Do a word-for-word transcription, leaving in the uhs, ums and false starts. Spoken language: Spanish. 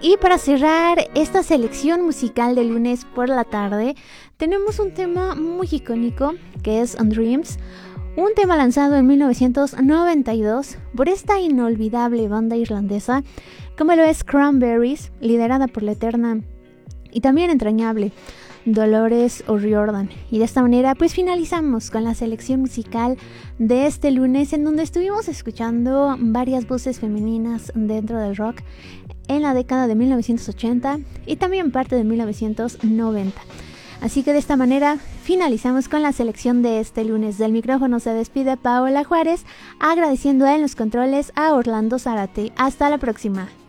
Y para cerrar esta selección musical de lunes por la tarde, tenemos un tema muy icónico que es On Dreams, un tema lanzado en mil novecientos noventa y dos por esta inolvidable banda irlandesa, como lo es Cranberries, liderada por la eterna y también entrañable Dolores O'Riordan. Y de esta manera pues finalizamos con la selección musical de este lunes, en donde estuvimos escuchando varias voces femeninas dentro del rock en la década de mil novecientos ochenta y también parte de mil novecientos noventa. Así que de esta manera finalizamos con la selección de este lunes. Del micrófono se despide Paola Juárez, agradeciendo en los controles a Orlando Zárate. Hasta la próxima.